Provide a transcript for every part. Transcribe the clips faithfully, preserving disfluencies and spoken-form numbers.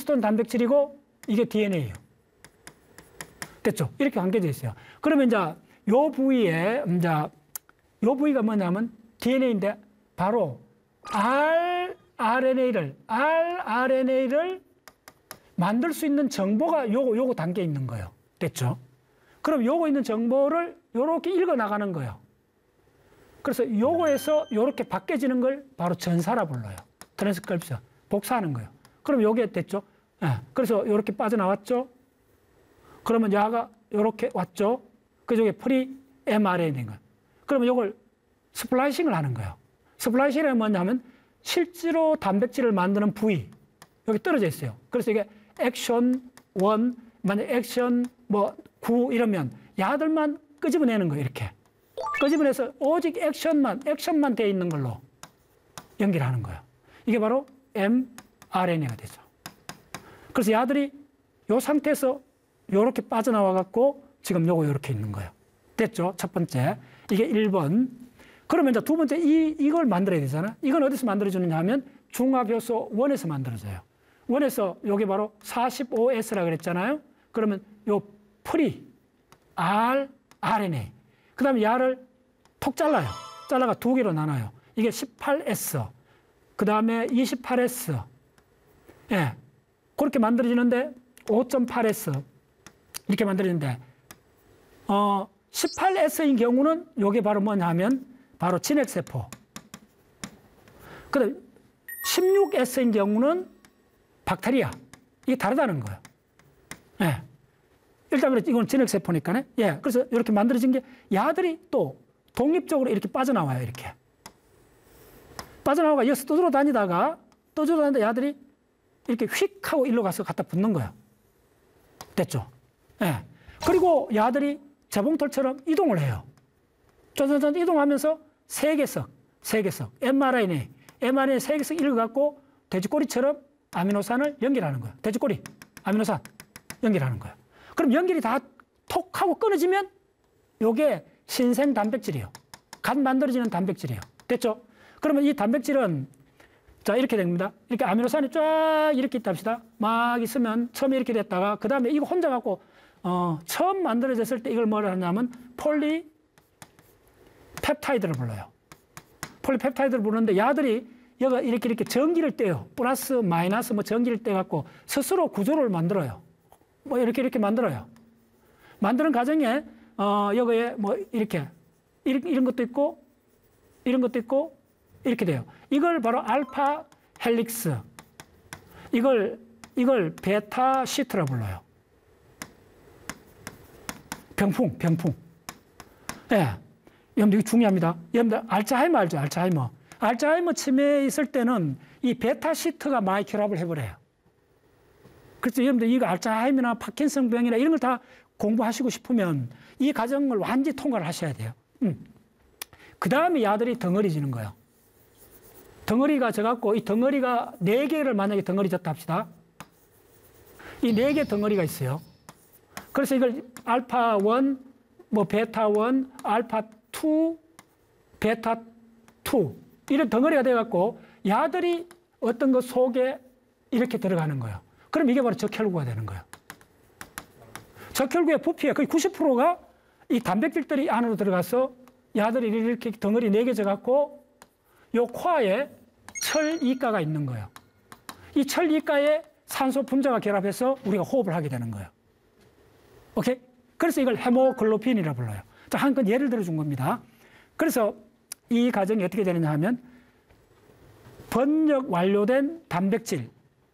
히스톤 단백질이고 이게 디엔에이예요. 됐죠? 이렇게 관계되어 있어요. 그러면 이제 요 부위에 이제 요 부위가 뭐냐면 디엔에이인데 바로 알알엔에이를 알알엔에이를 만들 수 있는 정보가 요거 요거 담겨 있는 거예요. 됐죠? 그럼 요거 있는 정보를 요렇게 읽어 나가는 거예요. 그래서 요거에서 요렇게 바뀌어지는 걸 바로 전사라 불러요. 트랜스크립션. 복사하는 거예요. 그럼 요게 됐죠? 예. 그래서 요렇게 빠져나왔죠? 그러면 야가 요렇게 왔죠? 그쪽에 프리 엠알엔에이인 거예요. 그러면 요걸 스플라이싱을 하는 거예요. 스플라이싱이 뭐냐면 실제로 단백질을 만드는 부위 여기 떨어져 있어요. 그래서 이게 액션 일, 만약 액션 뭐 구 이러면 야들만 끄집어내는 거예요. 이렇게 끄집어내서 오직 액션만 액션만 돼 있는 걸로 연결하는 거예요. 이게 바로 엠알엔에이가 되죠. 그래서 야들이 이 상태에서 이렇게 빠져나와 갖고 지금 요거 이렇게 있는 거예요. 됐죠? 첫 번째 이게 일 번. 그러면 이제 두 번째 이 이걸 만들어야 되잖아. 이건 어디서 만들어주느냐 하면 중화효소 일에서 만들어져요. 일에서 요게 바로 사십오 에스라 그랬잖아요. 그러면 요 프리 알 알엔에이. 그다음에 야를 톡 잘라요. 잘라가 두 개로 나눠요. 이게 십팔 에스. 그다음에 이십팔 에스. 예. 그렇게 만들어지는데 오 점 팔 에스. 이렇게 만들어지는데 어 십팔 에스인 경우는 요게 바로 뭐냐 하면 바로 진핵세포. 그다음에 십육 에스인 경우는 박테리아. 이게 다르다는 거예요. 예. 일단 그래 이건 진핵세포니까요. 예. 그래서 이렇게 만들어진 게 야들이 또 독립적으로 이렇게 빠져나와요. 이렇게. 빠져나와가 여기서 떠들어 다니다가 떠들어 다니다 야들이 이렇게 휙 하고 일로 가서 갖다 붙는 거예요. 됐죠? 예. 그리고 야들이 재봉틀처럼 이동을 해요. 쫀쫀쫀 이동하면서 세개석, 세개석, 엠알엔에이, 엠알엔에이 세개석 읽어갖고 돼지꼬리처럼 아미노산을 연결하는 거예요. 돼지꼬리, 아미노산 연결하는 거예요. 그럼 연결이 다 톡 하고 끊어지면 요게 신생 단백질이에요. 갓 만들어지는 단백질이에요. 됐죠? 그러면 이 단백질은 자 이렇게 됩니다. 이렇게 아미노산이 쫙 이렇게 있다 합시다. 막 있으면 처음에 이렇게 됐다가 그 다음에 이거 혼자 갖고 어, 처음 만들어졌을 때 이걸 뭐라 하냐면 폴리펩타이드를 불러요. 폴리펩타이드를 부르는데 야들이 여기가 이렇게 이렇게 전기를 떼요. 플러스 마이너스 뭐 전기를 떼갖고 스스로 구조를 만들어요. 뭐 이렇게 이렇게 만들어요. 만드는 과정에 어, 여기에 뭐 이렇게 이런, 이런 것도 있고 이런 것도 있고 이렇게 돼요. 이걸 바로 알파 헬릭스. 이걸 이걸 베타 시트라 불러요. 병풍, 병풍. 예. 여러분들 이거 중요합니다. 여러분들 알츠하이머 알죠? 알츠하이머. 알츠하이머 치매에 있을 때는 이 베타 시트가 많이 결합을 해버려요. 그래서 여러분들 이거 알츠하이머나 파킨슨 병이나 이런 걸 다 공부하시고 싶으면 이 과정을 완전히 통과를 하셔야 돼요. 음. 그 다음에 야들이 덩어리 지는 거예요. 덩어리가 져갖고 이 덩어리가 네 개를 만약에 덩어리 졌다 합시다. 이 네 개 덩어리가 있어요. 그래서 이걸 알파 일, 뭐 베타 일, 알파 이, 베타 이 이런 덩어리가 돼갖고 야들이 어떤 것 속에 이렇게 들어가는 거예요. 그럼 이게 바로 적혈구가 되는 거예요. 적혈구의 부피의 거의 구십 퍼센트가 이 단백질들이 안으로 들어가서 야들이 이렇게 덩어리 네 개 져갖고 요 코아에 철이가가 있는 거예요. 이 철이가에 산소 분자가 결합해서 우리가 호흡을 하게 되는 거예요. 오케이? 그래서 이걸 헤모글로빈이라 불러요. 자, 한 건 예를 들어 준 겁니다. 그래서 이 과정이 어떻게 되느냐 하면 번역 완료된 단백질,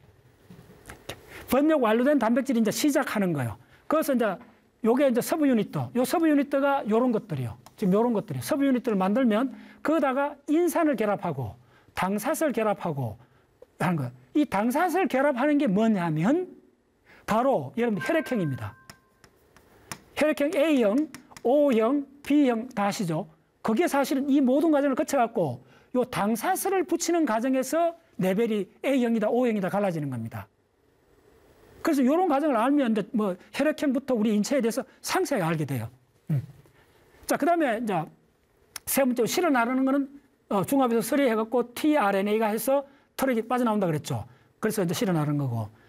번역 완료된 단백질이 이제 시작하는 거예요. 그래서 이제 요게 이제 서브 유니트, 요 서브 유니트가 요런 것들이요. 지금 요런 것들이요. 서브 유니트를 만들면 거기다가 인산을 결합하고 당사슬 결합하고 하는 거예요. 이 당사슬 결합하는 게 뭐냐면 바로 여러분 혈액형입니다. 혈액형 A형, O형, B형 다 아시죠? 그게 사실은 이 모든 과정을 거쳐갖고 요 당사슬을 붙이는 과정에서 레벨이 A형이다, O형이다 갈라지는 겁니다. 그래서 이런 과정을 알면 이제 뭐 혈액형부터 우리 인체에 대해서 상세하게 알게 돼요. 음. 자, 그 다음에 이제 세 번째로 실어 나르는 거는 어, 중합에서 처리해갖고 티알엔에이가 해서 털이 빠져나온다 그랬죠. 그래서 이제 실어 나르는 거고.